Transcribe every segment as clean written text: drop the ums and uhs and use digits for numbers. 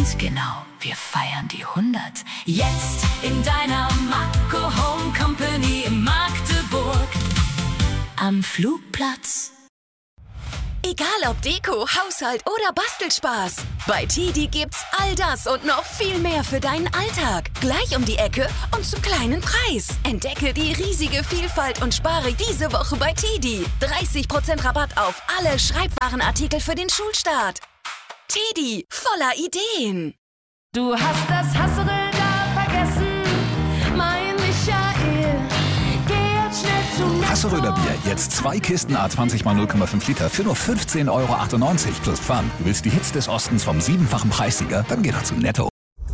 genau, wir feiern die 100. Jetzt in deiner Makro Home Company in Magdeburg am Flugplatz. Egal ob Deko, Haushalt oder Bastelspaß. Bei TIDI gibt's all das und noch viel mehr für deinen Alltag. Gleich um die Ecke und zum kleinen Preis. Entdecke die riesige Vielfalt und spare diese Woche bei TIDI. 30% Rabatt auf alle Schreibwarenartikel für den Schulstart. TIDI, voller Ideen. Du hast das Hasseröder vergessen, mein Michael. Geh jetzt schnell zu Netto. Hasseröder Bier, jetzt 2 Kisten A20 x 0,5 Liter für nur 15,98 € plus Pfand. Du willst die Hits des Ostens vom 7-fachen Preissieger? Dann geh doch zu Netto.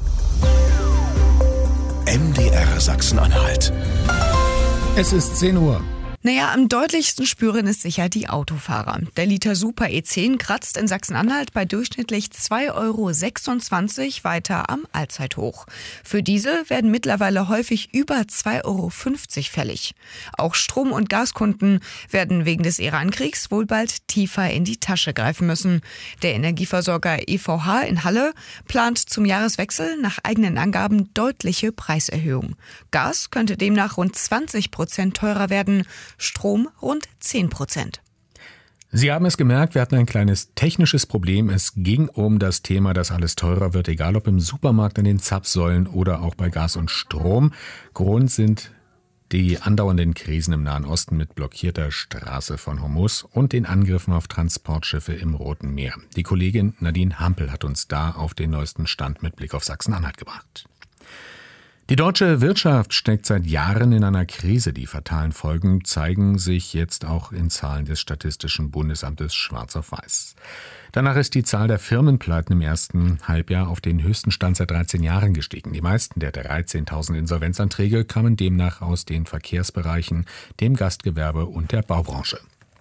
MDR Sachsen-Anhalt. Es ist 10 Uhr. Naja, am deutlichsten spüren es sicher die Autofahrer. Der Liter Super E10 kratzt in Sachsen-Anhalt bei durchschnittlich 2,26 € weiter am Allzeithoch. Für Diesel werden mittlerweile häufig über 2,50 € fällig. Auch Strom- und Gaskunden werden wegen des Iran-Kriegs wohl bald tiefer in die Tasche greifen müssen. Der Energieversorger EVH in Halle plant zum Jahreswechsel nach eigenen Angaben deutliche Preiserhöhungen. Gas könnte demnach rund 20% teurer werden, Strom rund 10%. Sie haben es gemerkt, wir hatten ein kleines technisches Problem. Es ging um das Thema, dass alles teurer wird, egal ob im Supermarkt, an den Zapfsäulen oder auch bei Gas und Strom. Grund sind die andauernden Krisen im Nahen Osten mit blockierter Straße von Hormuz und den Angriffen auf Transportschiffe im Roten Meer. Die Kollegin Nadine Hampel hat uns da auf den neuesten Stand mit Blick auf Sachsen-Anhalt gebracht. Die deutsche Wirtschaft steckt seit Jahren in einer Krise. Die fatalen Folgen zeigen sich jetzt auch in Zahlen des Statistischen Bundesamtes schwarz auf weiß. Danach ist die Zahl der Firmenpleiten im ersten Halbjahr auf den höchsten Stand seit 13 Jahren gestiegen. Die meisten der 13.000 Insolvenzanträge kamen demnach aus den Verkehrsbereichen, dem Gastgewerbe und der Baubranche.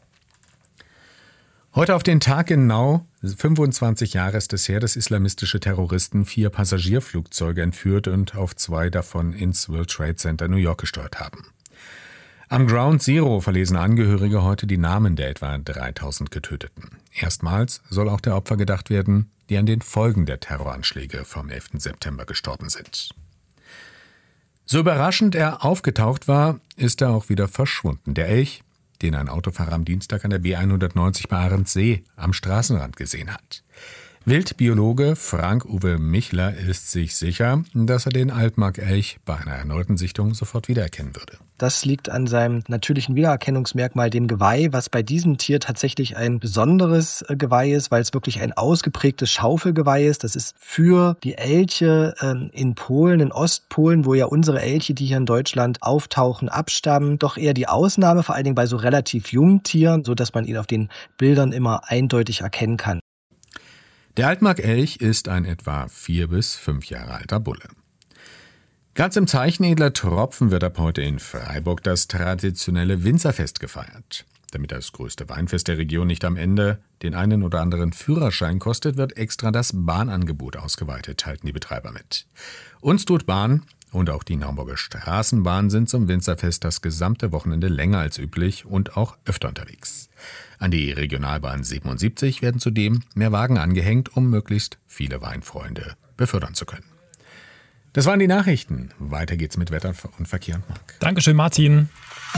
Heute auf den Tag genau 25 Jahre ist es her, dass islamistische Terroristen 4 Passagierflugzeuge entführt und auf 2 davon ins World Trade Center New York gesteuert haben. Am Ground Zero verlesen Angehörige heute die Namen der etwa 3.000 Getöteten. Erstmals soll auch der Opfer gedacht werden, die an den Folgen der Terroranschläge vom 11. September gestorben sind. So überraschend er aufgetaucht war, ist er auch wieder verschwunden. Der Elch, den ein Autofahrer am Dienstag an der B190 bei Ahrensee am Straßenrand gesehen hat. Wildbiologe Frank-Uwe Michler ist sich sicher, dass er den Altmark-Elch bei einer erneuten Sichtung sofort wiedererkennen würde. Das liegt an seinem natürlichen Wiedererkennungsmerkmal, dem Geweih, was bei diesem Tier tatsächlich ein besonderes Geweih ist, weil es wirklich ein ausgeprägtes Schaufelgeweih ist. Das ist für die Elche in Polen, in Ostpolen, wo ja unsere Elche, die hier in Deutschland auftauchen, abstammen, doch eher die Ausnahme, vor allen Dingen bei so relativ jungen Tieren, sodass man ihn auf den Bildern immer eindeutig erkennen kann. Der Altmark-Elch ist ein etwa 4 bis 5 Jahre alter Bulle. Ganz im Zeichen edler Tropfen wird ab heute in Freiburg das traditionelle Winzerfest gefeiert. Damit das größte Weinfest der Region nicht am Ende den einen oder anderen Führerschein kostet, wird extra das Bahnangebot ausgeweitet, teilten die Betreiber mit. Uns tut Bahn und auch die Naumburger Straßenbahn sind zum Winzerfest das gesamte Wochenende länger als üblich und auch öfter unterwegs. An die Regionalbahn 77 werden zudem mehr Wagen angehängt, um möglichst viele Weinfreunde befördern zu können. Das waren die Nachrichten. Weiter geht's mit Wetter und Verkehr und Marc. Dankeschön, Martin.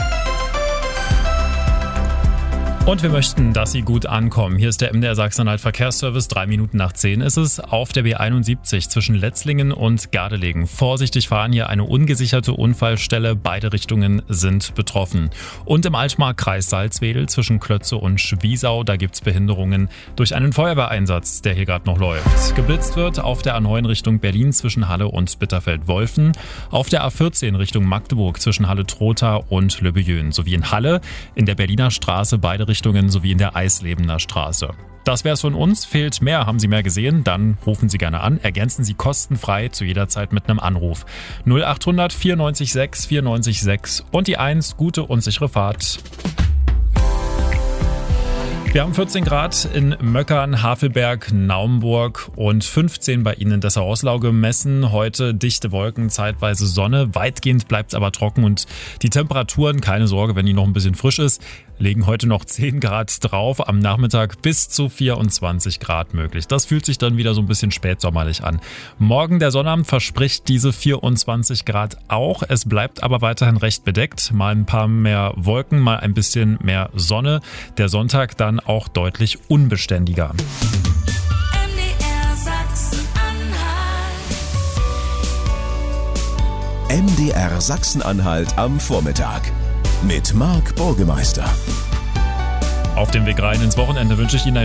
Und wir möchten, dass Sie gut ankommen. Hier ist der MDR Sachsen-Anhalt Verkehrsservice. 9 Minuten nach 10 ist es. Auf der B71 zwischen Letzlingen und Gardelegen. Vorsichtig fahren, hier eine ungesicherte Unfallstelle. Beide Richtungen sind betroffen. Und im Altmark-Kreis Salzwedel zwischen Klötze und Schwiesau, da gibt's Behinderungen durch einen Feuerwehreinsatz, der hier gerade noch läuft. Geblitzt wird auf der A9 Richtung Berlin zwischen Halle und Bitterfeld-Wolfen. Auf der A14 Richtung Magdeburg zwischen Halle-Trotha und Löbejön. Sowie in Halle in der Berliner Straße beide Richtungen sowie in der Eislebener Straße. Das wär's von uns. Fehlt mehr, haben Sie mehr gesehen? Dann rufen Sie gerne an. Ergänzen Sie kostenfrei zu jeder Zeit mit einem Anruf. 0800 94 6 94 6 und die 1. Gute und sichere Fahrt. Wir haben 14 Grad in Möckern, Havelberg, Naumburg und 15 bei Ihnen in Dessau-Roßlau gemessen. Heute dichte Wolken, zeitweise Sonne. Weitgehend bleibt es aber trocken und die Temperaturen, keine Sorge, wenn die noch ein bisschen frisch ist, legen heute noch 10 Grad drauf, am Nachmittag bis zu 24 Grad möglich. Das fühlt sich dann wieder so ein bisschen spätsommerlich an. Morgen der Sonnabend verspricht diese 24 Grad auch. Es bleibt aber weiterhin recht bedeckt. Mal ein paar mehr Wolken, mal ein bisschen mehr Sonne. Der Sonntag dann auch deutlich unbeständiger. MDR Sachsen-Anhalt am Vormittag mit Marc Burgemeister. Auf dem Weg rein ins Wochenende wünsche ich Ihnen ein